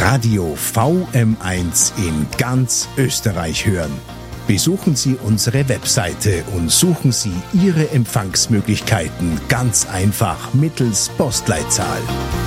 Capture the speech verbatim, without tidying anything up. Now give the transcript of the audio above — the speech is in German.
Radio V M eins in ganz Österreich hören. Besuchen Sie unsere Webseite und suchen Sie Ihre Empfangsmöglichkeiten ganz einfach mittels Postleitzahl.